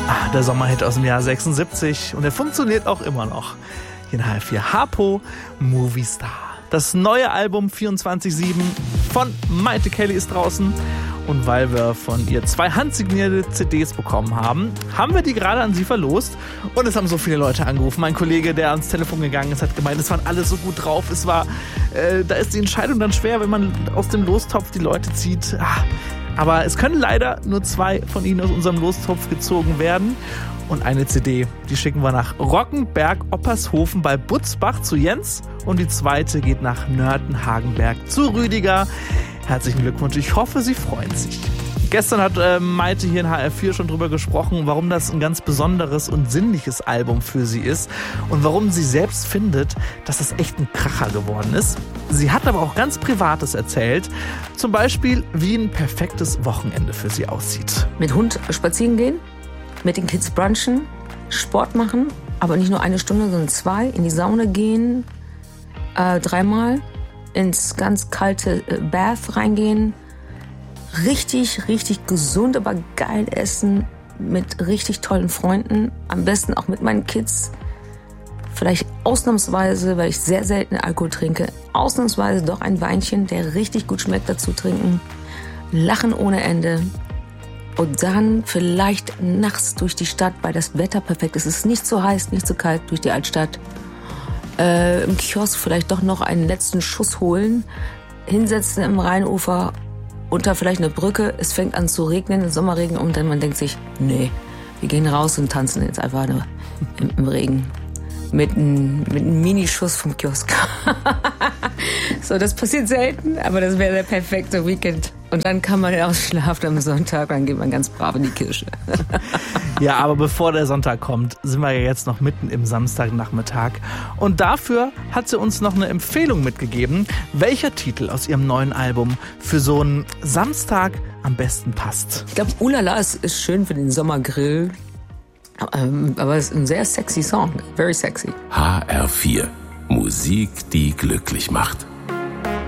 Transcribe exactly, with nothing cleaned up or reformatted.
Ah, der Sommerhit aus dem Jahr sechsundsiebzig und er funktioniert auch immer noch. Hier in H R vier Harpo, Movie Star. Das neue Album vierundzwanzig sieben von Maite Kelly ist draußen. Und weil wir von ihr zwei handsignierte C Ds bekommen haben, haben wir die gerade an sie verlost. Und es haben so viele Leute angerufen. Mein Kollege, der ans Telefon gegangen ist, hat gemeint, es waren alle so gut drauf. Es war, äh, da ist die Entscheidung dann schwer, wenn man aus dem Lostopf die Leute zieht. Ah, aber es können leider nur zwei von ihnen aus unserem Lostopf gezogen werden. Und eine C D, die schicken wir nach Rockenberg-Oppershofen bei Butzbach zu Jens. Und die zweite geht nach Nörten-Hagenberg zu Rüdiger. Herzlichen Glückwunsch, ich hoffe, Sie freuen sich. Gestern hat äh, Maite hier in H R vier schon drüber gesprochen, warum das ein ganz besonderes und sinnliches Album für sie ist und warum sie selbst findet, dass es echt ein Kracher geworden ist. Sie hat aber auch ganz Privates erzählt, zum Beispiel, wie ein perfektes Wochenende für sie aussieht. Mit Hund spazieren gehen, mit den Kids brunchen, Sport machen, aber nicht nur eine Stunde, sondern zwei, in die Sauna gehen, äh, dreimal, ins ganz kalte Bath reingehen, richtig, richtig gesund, aber geil essen, mit richtig tollen Freunden, am besten auch mit meinen Kids, vielleicht ausnahmsweise, weil ich sehr selten Alkohol trinke, ausnahmsweise doch ein Weinchen, der richtig gut schmeckt, dazu trinken, lachen ohne Ende und dann vielleicht nachts durch die Stadt, weil das Wetter perfekt ist. Es ist nicht so heiß, nicht so kalt, durch die Altstadt. Äh, im Kiosk vielleicht doch noch einen letzten Schuss holen, hinsetzen im Rheinufer, unter vielleicht eine Brücke, es fängt an zu regnen, im Sommerregen, und dann man denkt sich, nee, wir gehen raus und tanzen jetzt einfach nur im, im Regen. Mit einem mit einem Minischuss vom Kiosk. So, das passiert selten, aber das wäre der perfekte Weekend. Und dann kann man ausschlafen am Sonntag, dann geht man ganz brav in die Kirche. Ja, aber bevor der Sonntag kommt, sind wir ja jetzt noch mitten im Samstagnachmittag. Und dafür hat sie uns noch eine Empfehlung mitgegeben, welcher Titel aus ihrem neuen Album für so einen Samstag am besten passt. Ich glaube, Ulala ist, ist schön für den Sommergrill. Ähm, aber es ist ein sehr sexy Song. Very sexy. H R vier. Musik, die glücklich macht.